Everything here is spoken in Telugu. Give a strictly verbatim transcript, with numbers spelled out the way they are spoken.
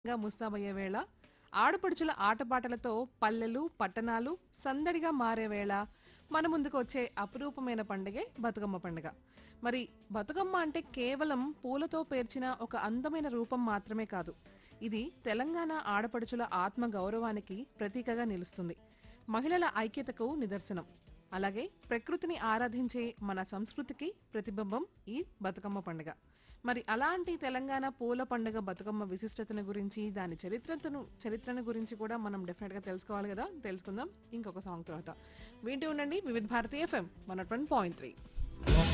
గా ముస్తాబయ్యే వేళ ఆడపడుచుల ఆటపాటలతో పల్లెలు పట్టణాలు సందడిగా మారే వేళ మన ముందుకు వచ్చే అపురూపమైన పండుగే బతుకమ్మ పండుగ. మరి బతుకమ్మ అంటే కేవలం పూలతో పేర్చిన ఒక అందమైన రూపం మాత్రమే కాదు. ఇది తెలంగాణ ఆడపడుచుల ఆత్మ గౌరవానికి ప్రతీకగా నిలుస్తుంది. మహిళల ఐక్యతకు నిదర్శనం. అలాగే ప్రకృతిని ఆరాధించే మన సంస్కృతికి ప్రతిబింబం ఈ బతుకమ్మ పండుగ. మరి అలాంటి తెలంగాణ పూల పండుగ బతుకమ్మ విశిష్టతను గురించి, దాని చరిత్రను చరిత్రను గురించి కూడా మనం డెఫినెట్ గా తెలుసుకోవాలి కదా. తెలుసుకుందాం ఇంకొక సాంగ్ తర్వాత. వింటూ ఉండండి వివిధ Bharati FM one point three.